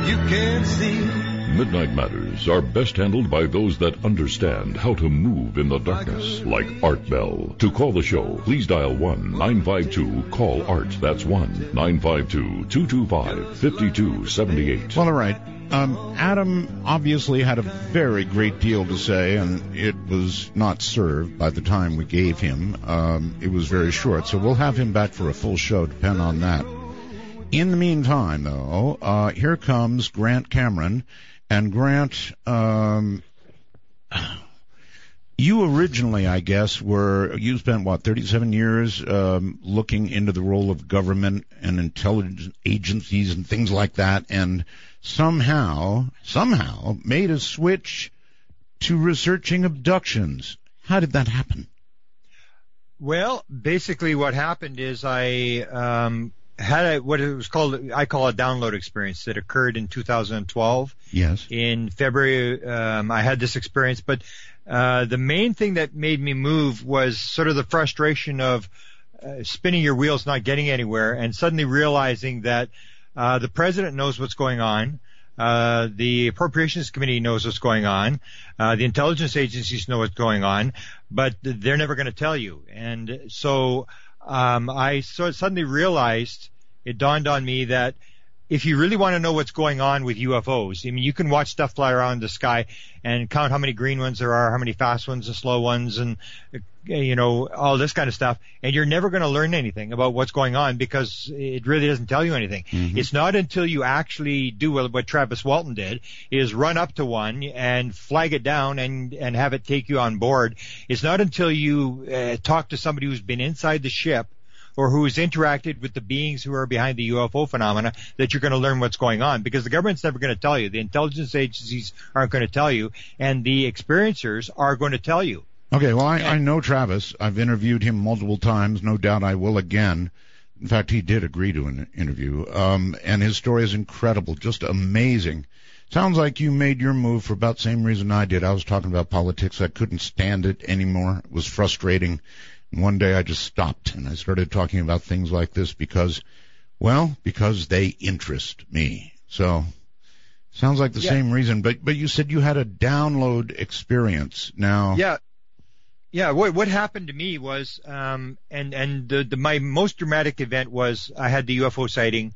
you can't see. Midnight Matters are best handled by those that understand how to move in the darkness, like Art Bell. To call the show, please dial 1-952-CALL-ART. That's 1-952-225-5278. Well, all right. Adam obviously had a very great deal to say, and it was not served by the time we gave him. It was very short, so we'll have him back for a full show, depend on that. In the meantime, though, here comes Grant Cameron. And Grant, you originally, I guess, you spent, 37 years looking into the role of government and intelligence agencies and things like that, and somehow made a switch to researching abductions. How did that happen? Well, basically what happened is I had what it was called, I call a download experience that occurred in 2012. Yes. In February, I had this experience, but the main thing that made me move was sort of the frustration of spinning your wheels, not getting anywhere, and suddenly realizing that the president knows what's going on. The Appropriations Committee knows what's going on. The intelligence agencies know what's going on, but they're never going to tell you. And so I suddenly realized, it dawned on me that if you really want to know what's going on with UFOs, I mean, you can watch stuff fly around the sky and count how many green ones there are, how many fast ones and slow ones, and, all this kind of stuff, and you're never going to learn anything about what's going on because it really doesn't tell you anything. Mm-hmm. It's not until you actually do what Travis Walton did, is run up to one and flag it down and have it take you on board. It's not until you talk to somebody who's been inside the ship or who has interacted with the beings who are behind the UFO phenomena that you're going to learn what's going on, because the government's never going to tell you. The intelligence agencies aren't going to tell you, and the experiencers are going to tell you. Okay, well, I know Travis. I've interviewed him multiple times. No doubt I will again. In fact, he did agree to an interview. And his story is incredible, just amazing. Sounds like you made your move for about the same reason I did. I was talking about politics. I couldn't stand it anymore. It was frustrating. And one day I just stopped and I started talking about things like this because they interest me. So, sounds like the same reason. But you said you had a download experience. Now. Yeah, what happened to me was, my most dramatic event was I had the UFO sighting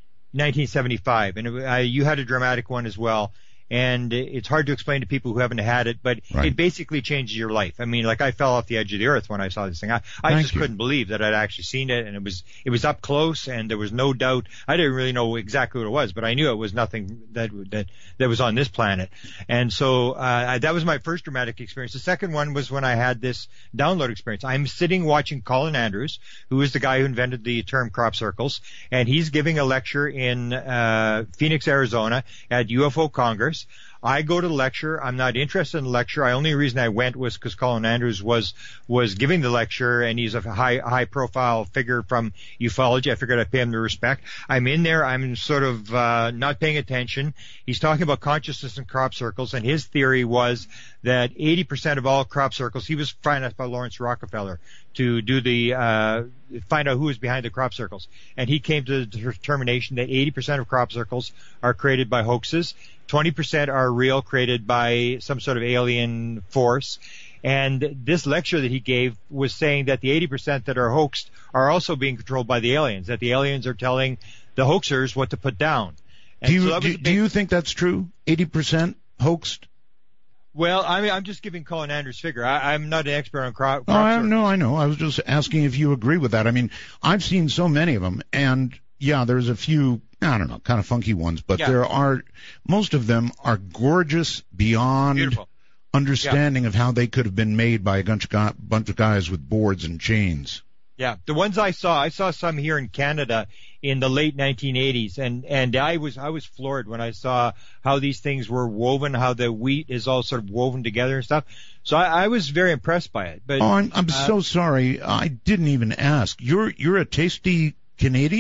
1975, and you had a dramatic one as well. And it's hard to explain to people who haven't had it, but right. It basically changes your life. I mean, like, I fell off the edge of the earth when I saw this thing. I just couldn't believe that I'd actually seen it, and it was up close, and there was no doubt. I didn't really know exactly what it was, but I knew it was nothing that was on this planet. And so that was my first dramatic experience. The second one was when I had this download experience. I'm sitting watching Colin Andrews, who is the guy who invented the term crop circles, and he's giving a lecture in Phoenix, Arizona at UFO Congress. I go to the lecture. I'm not interested in the lecture. The only reason I went was because Colin Andrews was giving the lecture, and he's a high profile figure from ufology. I figured I'd pay him the respect. I'm in there. I'm sort of not paying attention. He's talking about consciousness and crop circles, and his theory was that 80% of all crop circles, he was financed by Lawrence Rockefeller to do find out who is behind the crop circles. And he came to the determination that 80% of crop circles are created by hoaxes, 20% are real, created by some sort of alien force. And this lecture that he gave was saying that the 80% that are hoaxed are also being controlled by the aliens, that the aliens are telling the hoaxers what to put down. And do you think that's true? 80% hoaxed? Well, I'm just giving Colin Andrews' figure. I'm not an expert on crop I know. I was just asking if you agree with that. I mean, I've seen so many of them, and there's a few, I don't know, kind of funky ones, but most of them are gorgeous beyond beautiful understanding of how they could have been made by a bunch of guys with boards and chains. Yeah, the ones I saw some here in Canada in the late 1980s, and I was floored when I saw how these things were woven, how the wheat is all sort of woven together and stuff. So I was very impressed by it. But I'm so sorry, I didn't even ask. You're a tasty Canadian?